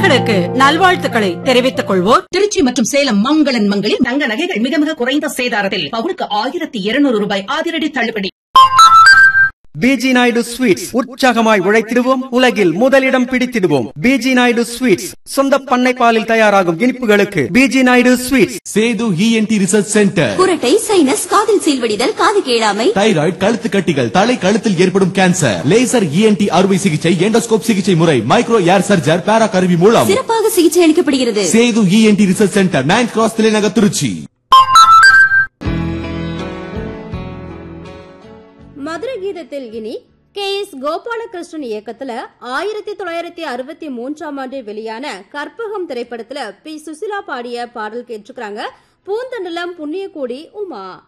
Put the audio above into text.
அவர்களுக்கு நல்வாழ்த்துக்களை தெரிவித்துக் கொள்வோர் திருச்சி மற்றும் சேலம் மங்களன் மங்களில் தங்க நகைகள் மிக மிக குறைந்த சேதாரத்தில் பவுனுக்கு 1200 ரூபாய் அதிரடி தள்ளுபடி. பிஜி நாயுடு ஸ்வீட்ஸ், உற்சாகமாய் உழைத்திடுவோம், உலகில் முதலிடம் பிடித்திடுவோம். பிஜி நாயுடு ஸ்வீட்ஸ், சொந்த பண்ணை பாலில் தயாராகும் இனிப்புகளுக்கு PG Naidu sweets. Setu ENT research centre. குரட்டை, சைனஸ், காதில் சீல்வடிதல், காது கேளாமை, தைராய்டு, கழுத்து கட்டிகள், தலை கழுத்தில் ஏற்படும் கேன்சர், லேசர் இஎன்டி அறுவை சிகிச்சை, எண்டோஸ்கோப் சிகிச்சை முறை, மைக்ரோ ஏர் சர்ஜர், பேரா கருவி மூலம் சிறப்பாக சிகிச்சை அளிக்கப்படுகிறது. Setu ENT research centre, 9th cross தலைநகர் திருச்சி. மதுரை கீதத்தில் இனி KS கோபாலகிருஷ்ணன் இயக்கத்துல 1963ஆம் ஆண்டு வெளியான கற்பகம் திரைப்படத்துல P. சுசிலா பாடிய பாடல் கேட்டிருக்கிறாங்க. பூந்தண்டலம் புண்ணியகோடி உமா.